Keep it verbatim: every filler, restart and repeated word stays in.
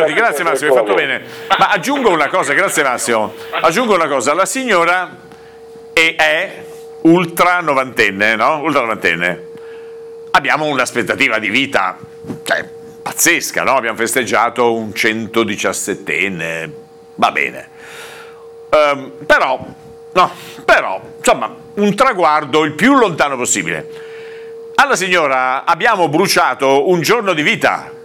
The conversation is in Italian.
figurati, grazie Massimo, hai fatto bene. Ma aggiungo una cosa, grazie Massimo, aggiungo una cosa, la signora è, è ultra novantenne, no? Ultra novantenne. Abbiamo un'aspettativa di vita, cioè, pazzesca, no? Abbiamo festeggiato un centodiciassettenne, va bene. Um, però, no, però, insomma, un traguardo il più lontano possibile. Alla signora abbiamo bruciato un giorno di vita.